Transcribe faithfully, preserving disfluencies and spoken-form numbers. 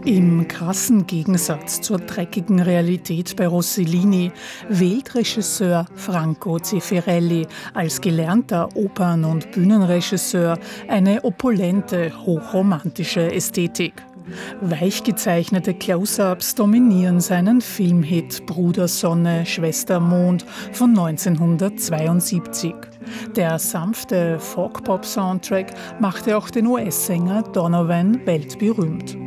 Im krassen Gegensatz zur dreckigen Realität bei Rossellini wählt Regisseur Franco Zeffirelli als gelernter Opern- und Bühnenregisseur eine opulente, hochromantische Ästhetik. Weich gezeichnete Close-ups dominieren seinen Filmhit Bruder Sonne, Schwester Mond von neunzehnhundertzweiundsiebzig. Der sanfte Folk-Pop-Soundtrack machte auch den U S-Sänger Donovan weltberühmt.